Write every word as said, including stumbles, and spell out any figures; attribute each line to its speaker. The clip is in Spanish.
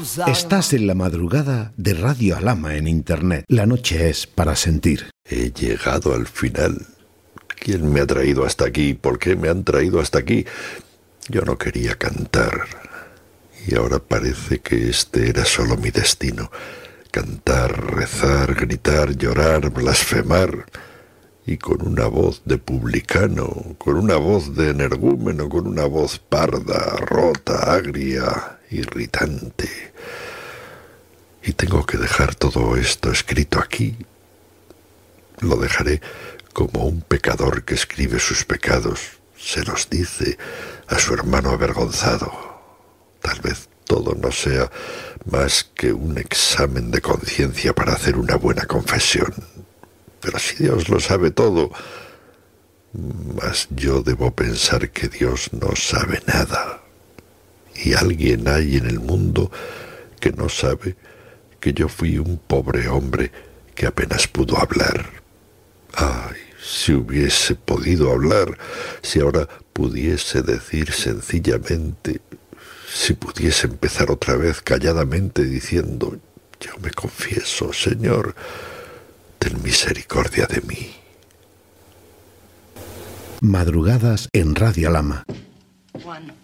Speaker 1: Estás en la madrugada de Radio Alama en Internet. La noche es para sentir.
Speaker 2: He llegado al final. ¿Quién me ha traído hasta aquí? ¿Por qué me han traído hasta aquí? Yo no quería cantar. Y ahora parece que este era solo mi destino. Cantar, rezar, gritar, llorar, blasfemar. Y con una voz de publicano, con una voz de energúmeno, con una voz parda, rota, agria, irritante. Y tengo que dejar todo esto escrito aquí. Lo dejaré como un pecador que escribe sus pecados, se los dice a su hermano avergonzado. Tal vez todo no sea más que un examen de conciencia para hacer una buena confesión. Pero si Dios lo sabe todo, mas yo debo pensar que Dios no sabe nada. Y alguien hay en el mundo que no sabe que yo fui un pobre hombre que apenas pudo hablar. Ay, si hubiese podido hablar, si ahora pudiese decir sencillamente, si pudiese empezar otra vez calladamente diciendo, yo me confieso, Señor, ten misericordia de mí.
Speaker 1: Madrugadas en Radio Alama.
Speaker 3: One.